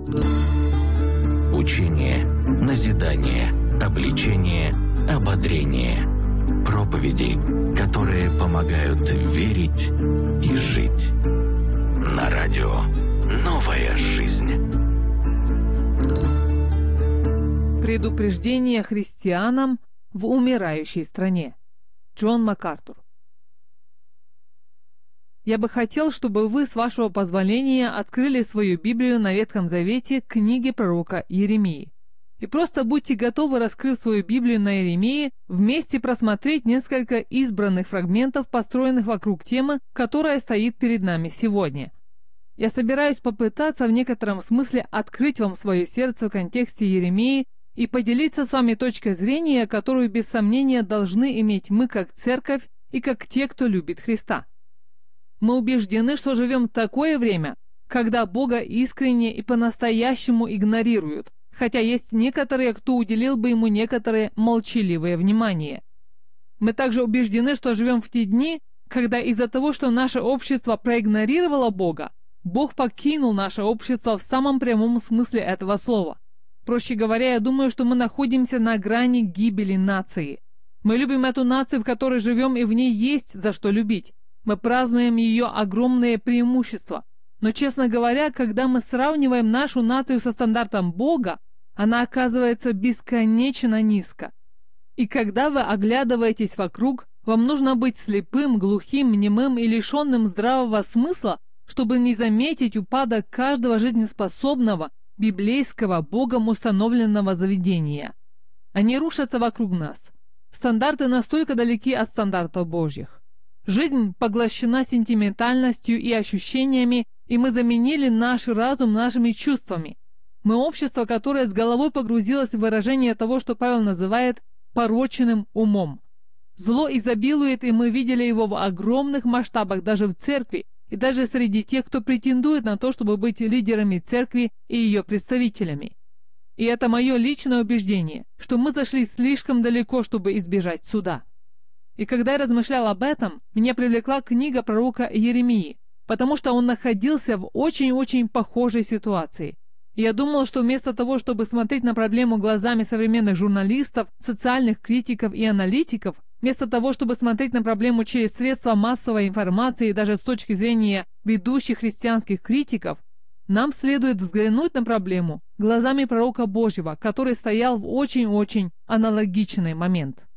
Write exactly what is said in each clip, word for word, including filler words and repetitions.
Учение, назидание, обличение, ободрение. Проповеди, которые помогают верить и жить. На радио «Новая жизнь». Предупреждение христианам в умирающей стране. Джон МакАртур. Я бы хотел, чтобы вы, с вашего позволения, открыли свою Библию на Ветхом Завете к книге пророка Иеремии. И просто будьте готовы, раскрыв свою Библию на Иеремии, вместе просмотреть несколько избранных фрагментов, построенных вокруг темы, которая стоит перед нами сегодня. Я собираюсь попытаться в некотором смысле открыть вам свое сердце в контексте Иеремии и поделиться с вами точкой зрения, которую без сомнения должны иметь мы как церковь и как те, кто любит Христа. Мы убеждены, что живем в такое время, когда Бога искренне и по-настоящему игнорируют, хотя есть некоторые, кто уделил бы ему некоторое молчаливое внимание. Мы также убеждены, что живем в те дни, когда из-за того, что наше общество проигнорировало Бога, Бог покинул наше общество в самом прямом смысле этого слова. Проще говоря, я думаю, что мы находимся на грани гибели нации. Мы любим эту нацию, в которой живем, и в ней есть за что любить. Мы празднуем ее огромные преимущества. Но, честно говоря, когда мы сравниваем нашу нацию со стандартом Бога, она оказывается бесконечно низко. И когда вы оглядываетесь вокруг, вам нужно быть слепым, глухим, немым и лишенным здравого смысла, чтобы не заметить упадок каждого жизнеспособного, библейского, Богом установленного заведения. Они рушатся вокруг нас. Стандарты настолько далеки от стандартов Божьих. Жизнь поглощена сентиментальностью и ощущениями, и мы заменили наш разум нашими чувствами. Мы общество, которое с головой погрузилось в выражение того, что Павел называет порочным умом. Зло изобилует, и мы видели его в огромных масштабах даже в церкви, и даже среди тех, кто претендует на то, чтобы быть лидерами церкви и ее представителями. И это мое личное убеждение, что мы зашли слишком далеко, чтобы избежать суда. И когда я размышлял об этом, меня привлекла книга пророка Иеремии, потому что он находился в очень-очень похожей ситуации. И я думал, что вместо того, чтобы смотреть на проблему глазами современных журналистов, социальных критиков и аналитиков, вместо того, чтобы смотреть на проблему через средства массовой информации и даже с точки зрения ведущих христианских критиков, нам следует взглянуть на проблему глазами пророка Божьего, который стоял в очень-очень аналогичный момент.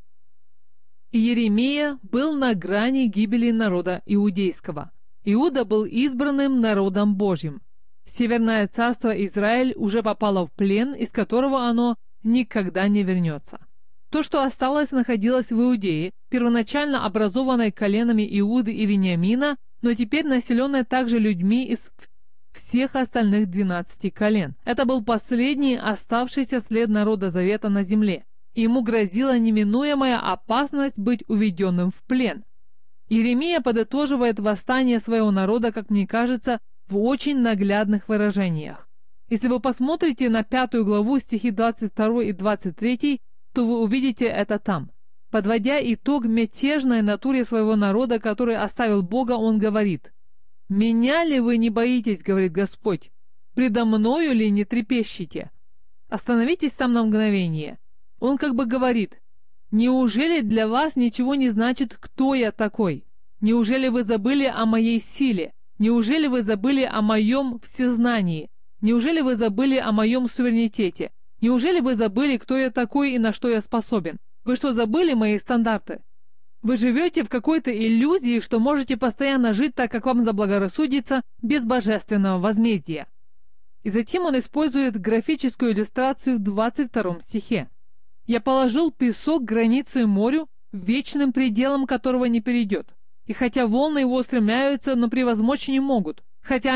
Иеремия был на грани гибели народа иудейского. Иуда был избранным народом Божьим. Северное царство Израиль уже попало в плен, из которого оно никогда не вернется. То, что осталось, находилось в Иудее, первоначально образованной коленами Иуды и Вениамина, но теперь населенной также людьми из всех остальных двенадцати колен. Это был последний оставшийся след народа Завета на земле. Ему грозила неминуемая опасность быть уведенным в плен. Иеремия подытоживает восстание своего народа, как мне кажется, в очень наглядных выражениях. Если вы посмотрите на пятую главу, стихи двадцать второй и двадцать третий, то вы увидите это там. Подводя итог мятежной натуре своего народа, который оставил Бога, он говорит: «Меня ли вы не боитесь, — говорит Господь, — предо мною ли не трепещете?» Остановитесь там на мгновение. Он как бы говорит: «Неужели для вас ничего не значит, кто я такой? Неужели вы забыли о моей силе? Неужели вы забыли о моем всезнании? Неужели вы забыли о моем суверенитете? Неужели вы забыли, кто я такой и на что я способен? Вы что, забыли мои стандарты? Вы живете в какой-то иллюзии, что можете постоянно жить так, как вам заблагорассудится, без божественного возмездия». И затем он использует графическую иллюстрацию в двадцать втором стихе. «Я положил песок границей морю, вечным пределом которого не перейдет. И хотя волны его устремляются, но превозмочь не могут, хотя